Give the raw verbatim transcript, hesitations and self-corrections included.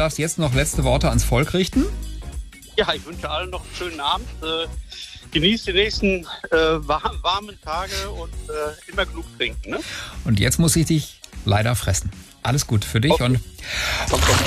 darfst jetzt noch letzte Worte ans Volk richten. Ja, ich wünsche allen noch einen schönen Abend. Äh, genießt die nächsten äh, warm, warmen Tage und äh, immer genug trinken. Ne? Und jetzt muss ich dich leider fressen. Alles gut für dich Okay. und Komm, komm.